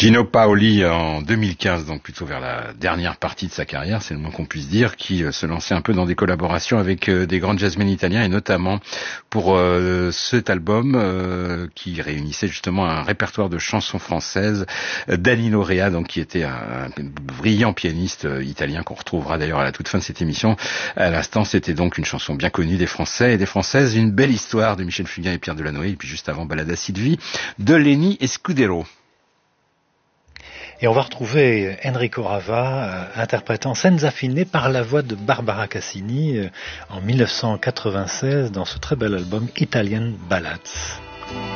Gino Paoli en 2015, donc plutôt vers la dernière partie de sa carrière, c'est le moins qu'on puisse dire, qui se lançait un peu dans des collaborations avec des grands jazzmen italiens et notamment pour cet album qui réunissait justement un répertoire de chansons françaises d'Anino Rea, donc qui était un brillant pianiste italien qu'on retrouvera d'ailleurs à la toute fin de cette émission. À l'instant, c'était donc une chanson bien connue des Français et des Françaises, une belle histoire de Michel Fugain et Pierre Delanoë, et puis juste avant Ballade à Sylvie de Lenny Escudero. Et on va retrouver Enrico Rava interprétant Senza Fine par la voix de Barbara Cassini en 1996 dans ce très bel album Italian Ballads.